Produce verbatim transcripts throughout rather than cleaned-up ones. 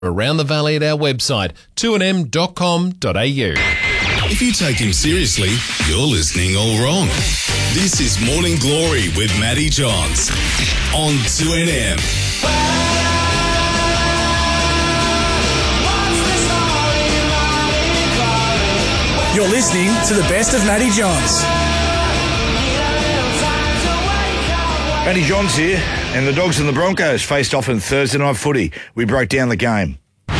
around the valley at our website, two n m dot com dot a u. If you take him seriously, you're listening all wrong. This is Morning Glory with Matty Johns on two N M. You're listening to the best of Matty Johns. Matty Johns here, and the Dogs and the Broncos faced off in Thursday night footy. We broke down the game.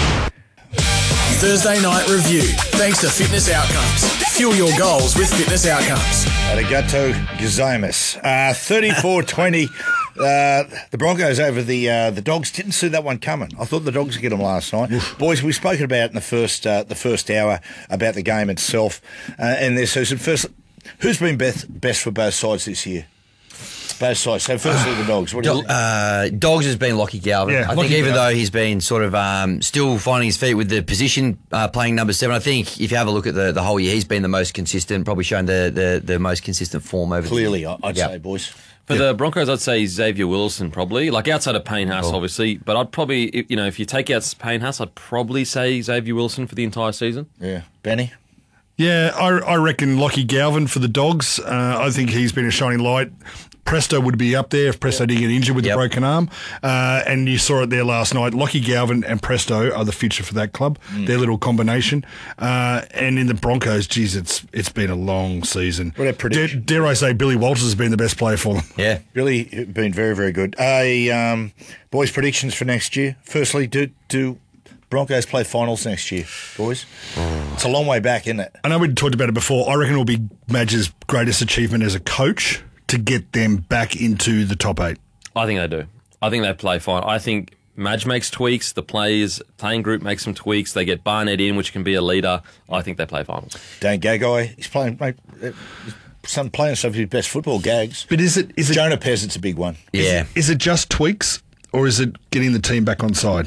Thursday night review. Thanks to Fitness Outcomes. Fuel your goals with Fitness Outcomes. Arigato gozaimasu. Uh, thirty-four twenty. Uh, the Broncos over the uh, the Dogs. Didn't see that one coming. I thought the Dogs would get them last night. Boys, we've spoken about in the first uh, the first hour about the game itself uh, and their season. First, who's been best, best for both sides this year? Both sides. So firstly, the Dogs. What do you Do, uh, Dogs has been Lockie Galvin. Yeah, I Lockie think even Galvin. though he's been sort of um, still finding his feet with the position uh, playing number seven, I think if you have a look at the, the whole year, he's been the most consistent, probably shown the, the, the most consistent form over Clearly, the year. I'd Yep. say, boys. For the Broncos, I'd say Xavier Wilson probably. Like outside of Payne Haas, obviously. But I'd probably, you know, if you take out Payne Haas, I'd probably say Xavier Wilson for the entire season. Yeah. Benny? Yeah, I, I reckon Lockie Galvin for the Dogs. Uh, I think he's been a shining light. Presto would be up there if Presto didn't get injured with Yep. the broken arm. Uh, and you saw it there last night. Lockie Galvin and Presto are the future for that club. Mm. Their little combination. Uh, and in the Broncos, geez, it's it's been a long season. What a prediction. Dare, dare I say Billy Walters has been the best player for them. Yeah. Really been very, very good. Uh, um, boys, predictions for next year. Firstly, do do Broncos play finals next year, boys? It's a long way back, isn't it? I know we talked about it before. I reckon it will be Madge's greatest achievement as a coach to get them back into the top eight. I think they do. I think they play fine. I think Madge makes tweaks. The players, playing group makes some tweaks. They get Barnett in, which can be a leader. I think they play finals. Dan Gagai, he's playing, mate, uh, some playing some of his best football, Gags. But is it is it Jonah Peasant's a big one. Yeah. Is it just tweaks, or is it getting the team back on side?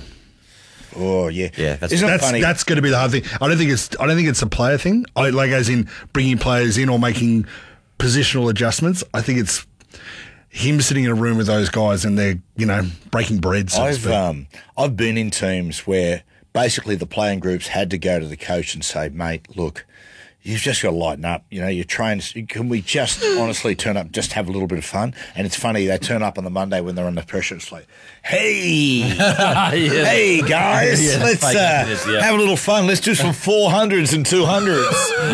Oh yeah, Yeah, that's- Isn't it That's funny? that's going to be the hard thing. I don't think it's I don't think it's a player thing. I like as in bringing players in or making positional adjustments. I think it's him sitting in a room with those guys and they're you know breaking bread. So to I've speak. um, I've been in teams where basically the playing groups had to go to the coach and say, mate, look, you've just got to lighten up. You know, you're trained. Can we just honestly turn up, just have a little bit of fun? And it's funny, they turn up on the Monday when they're under pressure. It's like, hey, hey guys, Yeah, let's fake uh, happiness, yeah. have a little fun. Let's do some four hundreds and two hundreds.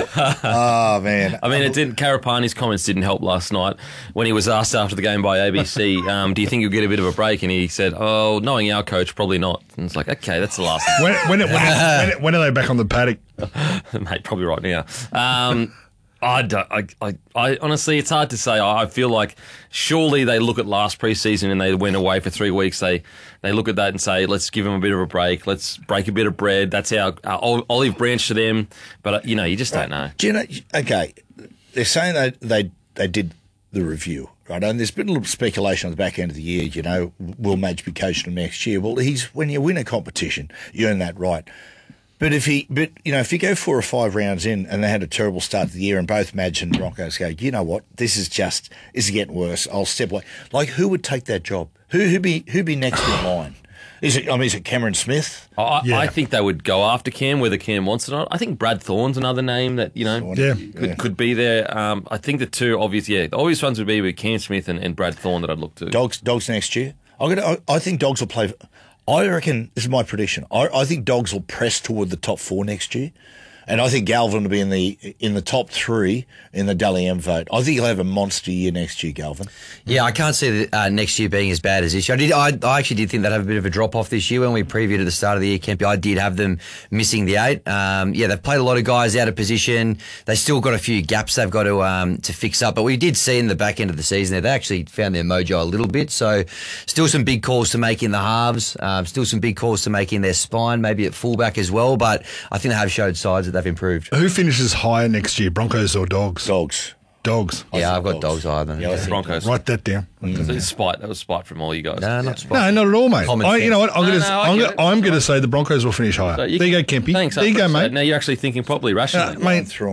Oh, man. I mean, it didn't. Karapani's comments didn't help last night when he was asked after the game by A B C, um, "Do you think you'll get a bit of a break?" And he said, "Oh, knowing our coach, probably not." And it's like, okay, that's the last. when when, it, when, it, when, it, when are they back on the paddock? Mate, probably right now. Um, I, don't, I, I, I honestly, it's hard to say. I, I feel like surely they look at last preseason and they went away for three weeks. They they look at that and say, let's give them a bit of a break. Let's break a bit of bread. That's our, our olive branch to them. But, uh, you know, you just don't know. Do you know, okay, they're saying that they, they did the review, right? And there's been a little speculation on the back end of the year, you know, will Madge be coaching him next year? Well, he's when you win a competition, you earn that right. But if he, but you know, if you go four or five rounds in and they had a terrible start to the year, and both Madge and Broncos go, you know what, this is just, this is getting worse. I'll step away. Like, who would take that job? Who who be who be next in line? Is it? I mean, is it Cameron Smith? I, Yeah. I think they would go after Cam, whether Cam wants it or not. I think Brad Thorne's another name that, you know, Yeah. could, could be there. Um, I think the two obvious, yeah, the obvious ones would be with Cam Smith and, and Brad Thorne that I'd look to. Dogs, dogs next year. I'm gonna. I, I think Dogs will play. I reckon this is my prediction. I, I think Dogs will press toward the top four next year, and I think Galvin will be in the in the top three in the Dally M vote. I think he'll have a monster year next year, Galvin. Yeah, I can't see the, uh, next year being as bad as this year. I did. I, I actually did think they'd have a bit of a drop off this year when we previewed at the start of the year, Kempy. I did have them missing the eight. Um, yeah, they've played a lot of guys out of position. They still got a few gaps they've got to um, to fix up. But we did see in the back end of the season there, they actually found their mojo a little bit. So still some big calls to make in the halves. Um, still some big calls to make in their spine, maybe at fullback as well. But I think they have showed signs that they've improved. Who finishes higher next year, Broncos or Dogs? Dogs. Dogs. Yeah, I've got Dogs. dogs higher than Yeah, I think Broncos. Write that down. It's spite. That was spite from all you guys. No, not spot. No, not at all, mate. Common I, you know what? I'm No, going no, I I'm get gonna, it. I'm going to say the Broncos will finish higher. So there you go, Kempy. Thanks. There I you go, appreciate mate. it. Now you're actually thinking properly, rationally. Uh, mate, Through 'em, man.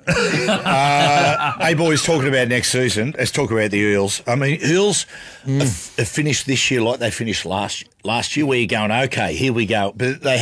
uh, hey, boys, talking about next season, let's talk about the Eels. I mean, Eels mm. have, have finished this year like they finished last last year, where you're going, okay, here we go. But they